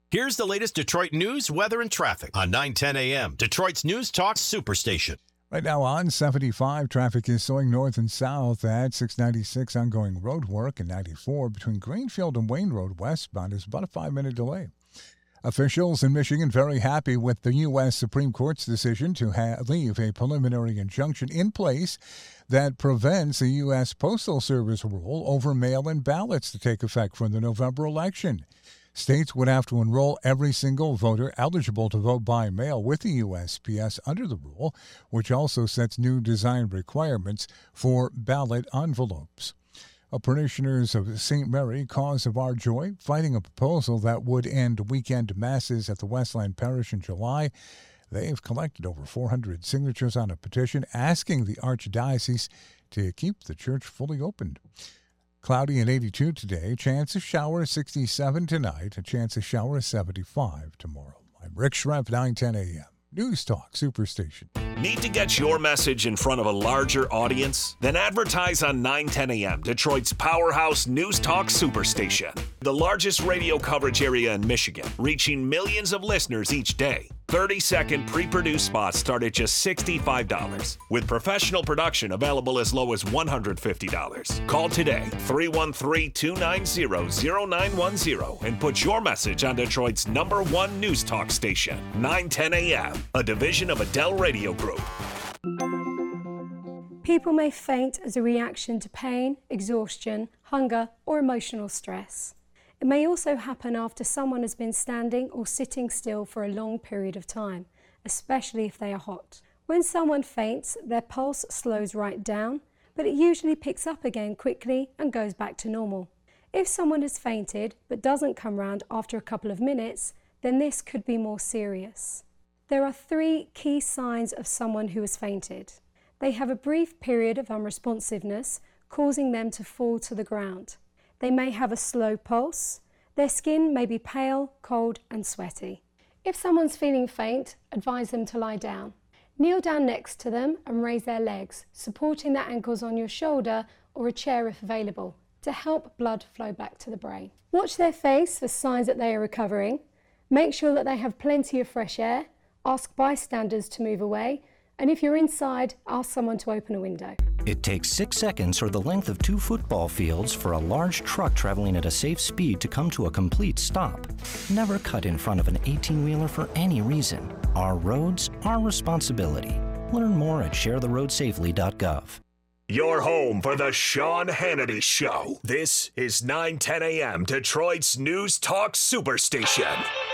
Here's the latest Detroit news, weather, and traffic on 9:10 a.m. Detroit's News Talk Superstation. Right now on 75, traffic is slowing north and south at 696, ongoing road work, and 94 between Greenfield and Wayne Road westbound is about a 5-minute delay. Officials in Michigan very happy with the U.S. Supreme Court's decision to leave a preliminary injunction in place that prevents the U.S. Postal Service rule over mail-in ballots to take effect for the November election. States would have to enroll every single voter eligible to vote by mail with the USPS under the rule, which also sets new design requirements for ballot envelopes. Parishioners of St. Mary, Cause of Our Joy, fighting a proposal that would end weekend masses at the Westland Parish in July. They've collected over 400 signatures on a petition asking the Archdiocese to keep the church fully opened. Cloudy and 82 today, chance of shower 67 tonight, a chance of shower 75 tomorrow. I'm Rick Schrepp, 9:10 a.m. News Talk Superstation. Need to get your message in front of a larger audience? Then advertise on 9:10 a.m., Detroit's powerhouse News Talk Superstation. The largest radio coverage area in Michigan, reaching millions of listeners each day. 30-second pre-produced spots start at just $65, with professional production available as low as $150. Call today, 313-290-0910, and put your message on Detroit's #1 News Talk station, 9:10 a.m., a division of Adele Radio Group. People may faint as a reaction to pain, exhaustion, hunger, or emotional stress. It may also happen after someone has been standing or sitting still for a long period of time, especially if they are hot. When someone faints, their pulse slows right down, but it usually picks up again quickly and goes back to normal. If someone has fainted but doesn't come round after a couple of minutes, then this could be more serious. There are 3 key signs of someone who has fainted. They have a brief period of unresponsiveness, causing them to fall to the ground. They may have a slow pulse. Their skin may be pale, cold, and sweaty. If someone's feeling faint, advise them to lie down. Kneel down next to them and raise their legs, supporting their ankles on your shoulder or a chair if available, to help blood flow back to the brain. Watch their face for signs that they are recovering. Make sure that they have plenty of fresh air. Ask bystanders to move away. And if you're inside, ask someone to open a window. It takes 6 seconds or the length of 2 football fields for a large truck traveling at a safe speed to come to a complete stop. Never cut in front of an 18-wheeler for any reason. Our roads, our responsibility. Learn more at sharetheroadsafely.gov. Your home for the Sean Hannity Show. This is 9:10 a.m. Detroit's News Talk Superstation.